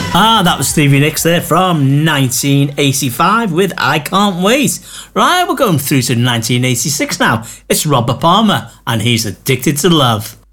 That was Stevie Nicks there from 1985 with I Can't Wait. Right, we're going through to 1986 now. It's Robert Palmer and he's Addicted to Love.